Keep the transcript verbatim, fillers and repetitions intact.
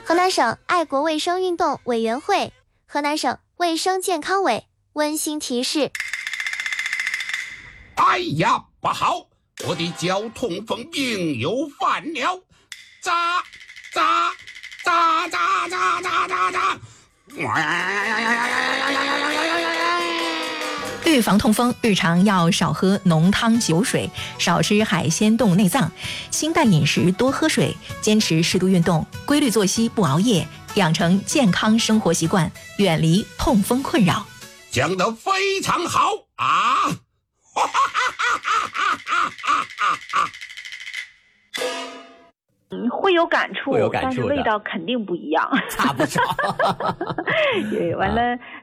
河南省爱国卫生运动委员会、河南省卫生健康委温馨提示： 哎呀，不好，我的脚痛风病又犯了！扎扎扎扎扎扎扎扎！ 预防痛风，日常要少喝浓汤酒水，少吃海鲜动物内脏，清淡饮食，多喝水，坚持适度运动，规律作息，不熬夜，养成健康生活习惯，远离痛风困扰。 讲得非常好啊！ 嗯，会有感触， 会有感触但是味道肯定不一样， 差不少。 对，完了，